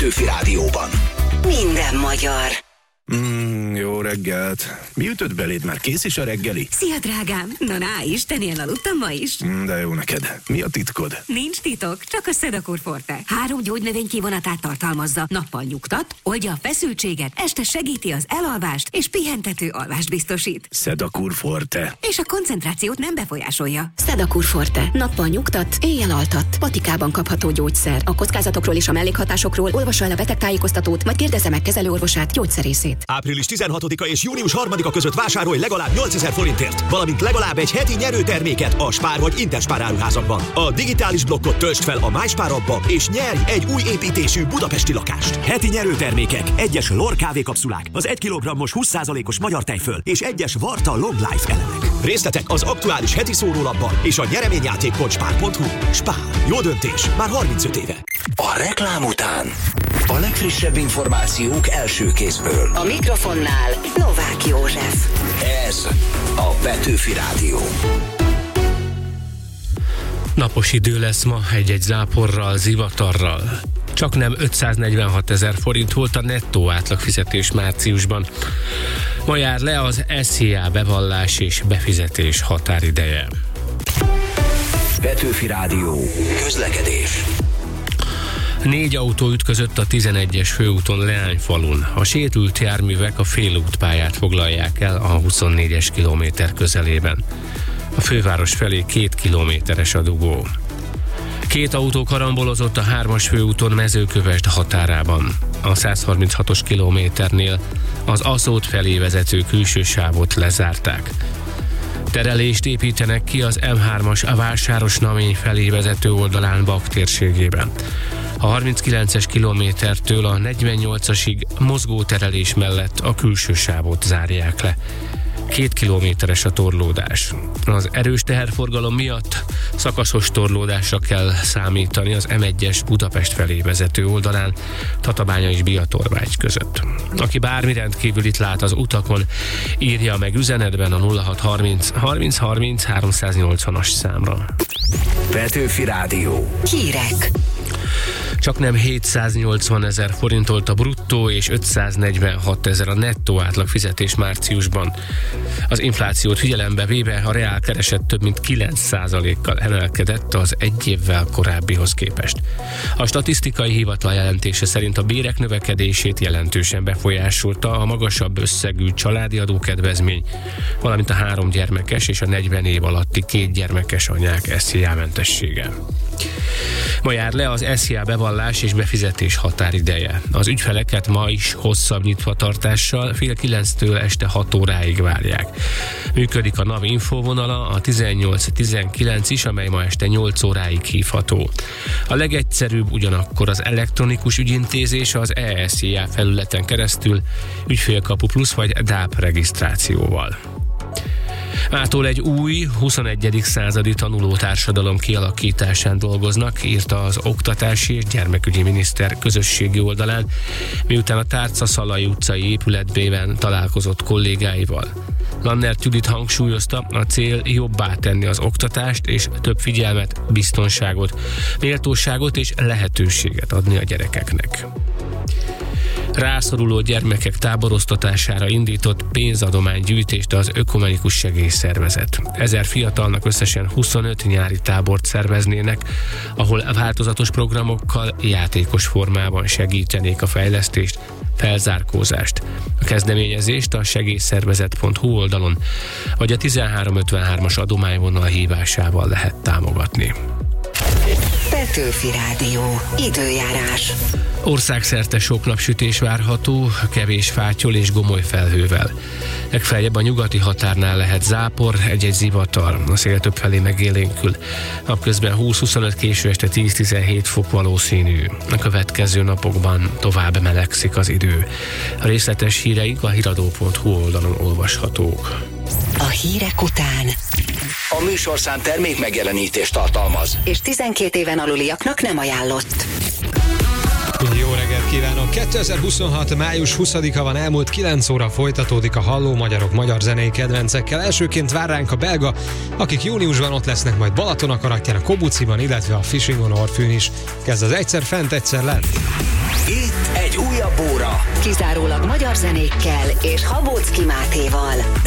Petőfi Rádióban. Minden magyar. Jó reggelt. Mi ütött beléd? Már kész is a reggeli? Szia, drágám! Na, Istennél aludtam ma is. De jó neked. Mi a titkod? Nincs titok, csak a Sedakur Forte. 3 gyógynövény kivonatát tartalmazza. Nappal nyugtat, oldja a feszültséget, este segíti az elalvást és pihentető alvást biztosít. Sedakur Forte. És a koncentrációt nem befolyásolja. Sedakur Forte. Nappal nyugtat, éjjel altat. Patikában kapható gyógyszer. A kockázatokról és a mellékhatásokról olvassa el a betegtájékoztatót, majd kérdezze meg kezelőorvosát, gyógyszerészét. Április 16-a és június 3-a között vásárolj legalább 8000 forintért, valamint legalább egy heti nyerőterméket a Spár vagy Interspár áruházakban. A digitális blokkot töltsd fel a MySpár appba, és nyerj egy új építésű budapesti lakást. Heti nyerőtermékek, egyes Lor kávékapszulák, az 1 kg-os 20%-os magyar tejföl és egyes Varta Long Life elemek. Részletek az aktuális heti szórólapban és a nyereményjáték.spár.hu. Spár. Jó döntés. Már 35 éve. A reklám után a legfrissebb információk első kézből. A mikrofonnál Novák József. Ez a Petőfi Rádió. Napos idő lesz ma, egy-egy záporral, zivatarral. Csaknem 546 000 forint volt a nettó átlagfizetés márciusban. Ma jár le az SZIA bevallás és befizetés határideje. Petőfi Rádió. Közlekedés. 4 autó ütközött a 11-es főúton Leányfalun. A sérült járművek a félútpályát foglalják el a 24-es kilométer közelében. A főváros felé 2 kilométeres a dugó. 2 autó karambolozott a 3-as főúton Mezőkövesd határában. A 136-os kilométernél az Aszód felé vezető külső sávot lezárták. Terelést építenek ki az M3-as a Vásáros-Namény felé vezető oldalán Bak térségében. A 39-es kilométertől a 48-asig mozgóterelés mellett a külső sávot zárják le. 2 kilométeres a torlódás. Az erős teherforgalom miatt szakaszos torlódásra kell számítani az M1-es Budapest felé vezető oldalán, Tatabánya és Biatorvágy között. Aki bármi rendkívülit lát az utakon, írja meg üzenetben a 0630 30 30 380-as számra. Petőfi Rádió. Hírek. Csaknem 780 000 forintolt a bruttó és 546 000 a nettó átlagfizetés márciusban. Az inflációt figyelembe véve a reálkereset több mint 9%-kal emelkedett az egy évvel korábbihoz képest. A statisztikai hivatal jelentése szerint a bérek növekedését jelentősen befolyásolta a magasabb összegű családi adókedvezmény, valamint a 3 gyermekes és a 40 év alatti 2 gyermekes anyák SZIA-mentessége. Ma jár le az SZIA bevallás és befizetés határideje. Az ügyfeleket ma is hosszabb nyitvatartással fél 9-től este 6 óráig várják. Működik a NAV infóvonala, a 18-19 is, amely ma este 8 óráig hívható. A legegyszerűbb ugyanakkor az elektronikus ügyintézés az e-SZIA felületen keresztül, ügyfélkapu plusz vagy DÁP regisztrációval. Mától egy új, 21. századi tanulótársadalom kialakításán dolgoznak, írta az Oktatási és Gyermekügyi Miniszter közösségi oldalán, miután a Tárca-Szalai utcai épületben találkozott kollégáival. Lannert Judit hangsúlyozta, a cél jobbá tenni az oktatást és több figyelmet, biztonságot, méltóságot és lehetőséget adni a gyerekeknek. Rászoruló gyermekek táboroztatására indított pénzadománygyűjtést az Ökumenikus Segélyszervezet. 1000 fiatalnak összesen 25 nyári tábort szerveznének, ahol változatos programokkal, játékos formában segítenék a fejlesztést, felzárkózást. A kezdeményezést a segélyszervezet.hu oldalon vagy a 1353-as adományvonal hívásával lehet támogatni. Petőfi Rádió. Időjárás. Országszerte sok napsütés várható, kevés fátyol és gomoly felhővel. Legfeljebb a nyugati határnál lehet zápor, egy-egy zivatar, a szél több felé megélénkül. Napközben 20-25, késő este 10-17 fok valószínű. A következő napokban tovább melegszik az idő. A részletes híreink a hiradó.hu oldalon olvashatók. A hírek után A műsorszám termék megjelenítést tartalmaz, és 12 éven aluliaknak nem ajánlott. Jó reggelt kívánok! 2026. május 20-a van, elmúlt 9 óra folytatódik a Halló Magyarok magyar zenei kedvencekkel. Elsőként vár ránk a belga, akik júniusban ott lesznek majd Balatonakaratján, a Kobuciban, illetve a Fishing on Orfűn is. Kezd az egyszer fent, egyszer lent. itt Egy újabb óra. Kizárólag magyar zenékkel és Habóczky Mátéval.